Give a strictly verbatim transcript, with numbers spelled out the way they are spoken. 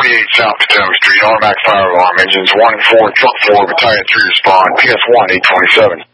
twenty-eight South Potomac Street, automatic fire alarm, engines one and four, truck four, battalion three respond, P S one, eight twenty-seven.